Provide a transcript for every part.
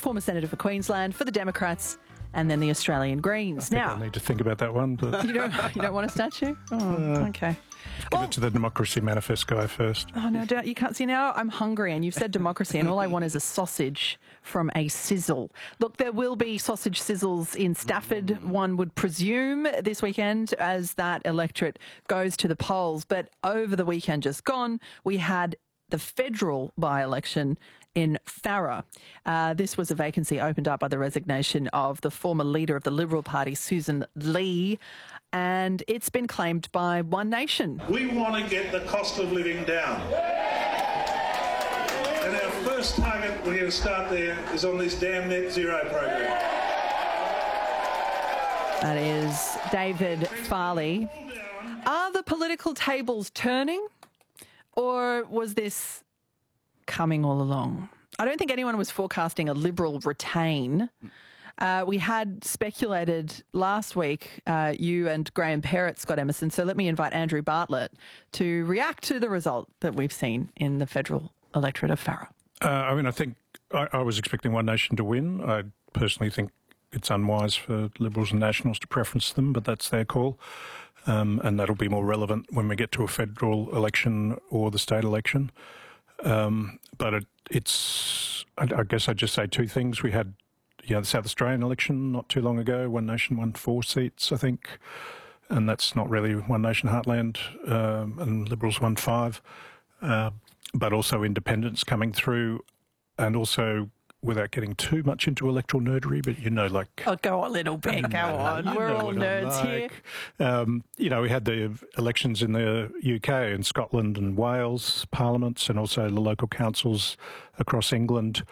former Senator for Queensland, for the Democrats, and then the Australian Greens. I need to think about that one. But you don't want a statue? Oh, okay. Give it to the Democracy Manifest guy first. Oh, no, you can't see now. I'm hungry, and you've said democracy, and all I want is a sausage from a sizzle. Look, there will be sausage sizzles in Stafford, one would presume, this weekend as that electorate goes to the polls. But over the weekend just gone, we had the federal by-election in Farrer. This was a vacancy opened up by the resignation of the former leader of the Liberal Party, Susan Lee, and it's been claimed by One Nation. We want to get the cost of living down. And our first target, we're going to start there, is on this damn net zero program. That is David Farley. Are the political tables turning, or was this coming all along? I don't think anyone was forecasting a Liberal retain. We had speculated last week, you and Graham Perrott, Scott Emerson, so let me invite Andrew Bartlett to react to the result that we've seen in the federal electorate of Farrer. I think I was expecting One Nation to win. I personally think it's unwise for Liberals and Nationals to preference them, but that's their call. And that'll be more relevant when we get to a federal election or the state election. But I guess I'd just say two things. We had the South Australian election not too long ago. One Nation won 4 seats, I think, and that's not really One Nation heartland, and Liberals won 5. But also independents coming through, and also, without getting too much into electoral nerdery, but Oh, go a little bit, go on. We're all nerds here. We had the elections in the UK and Scotland and Wales parliaments, and also the local councils across England.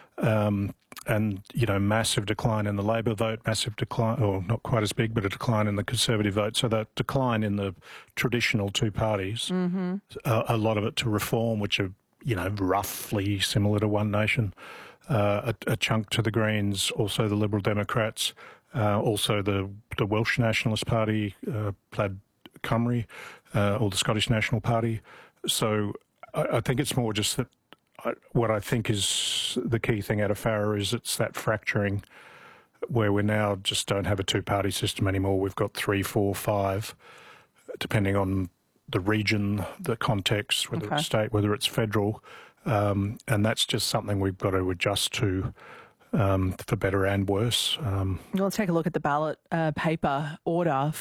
And, massive decline in the Labor vote, massive decline, or not quite as big, but a decline in the Conservative vote. So that decline in the traditional two parties, a lot of it to Reform, which are, roughly similar to One Nation, a chunk to the Greens, also the Liberal Democrats, also the Welsh Nationalist Party, Plaid Cymru, or the Scottish National Party. So I think it's more just that what I think is the key thing out of Farrer is it's that fracturing where we now just don't have a two-party system anymore. We've got 3, 4, 5, depending on the region, the context, whether it's state, whether it's federal. And that's just something we've got to adjust to for better and worse. Let's take a look at the ballot paper order